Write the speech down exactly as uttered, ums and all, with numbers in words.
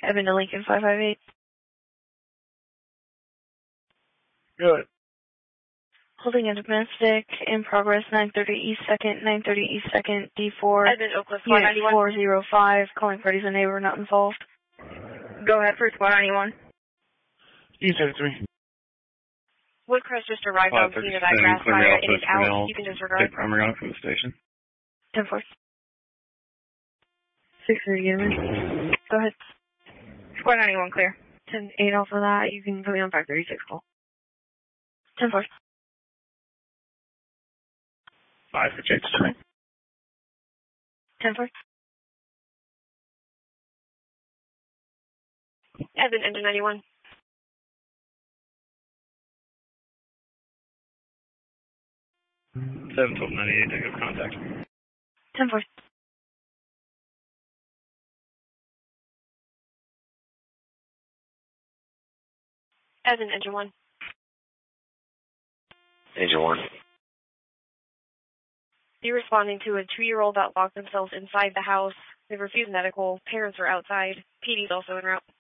Evan to Lincoln five five eight. Good. Holding a domestic in progress nine thirty East second, nine thirty East second, D four. Evan, Oakland Squad Unit ninety-one. four zero five, calling parties and neighbor not involved. Go ahead for Squad ninety-one. East thirty-three. Woodcrest just arrived on scene of that grass fire. It is out. You can disregard. Take primary on from the station. ten four. six thirty, Evan. Go ahead. Squad ninety-one, clear. ten eight off of that. You can put me on five thirty-six call. ten four. five for Jake's tonight. ten four. Evan, engine ninety-one. seven twelve ninety-eight, negative contact. ten four. Evan, engine one. Engine one. You're responding to a two-year-old that locked themselves inside the house. They refused medical. Parents are outside. P D's also en route.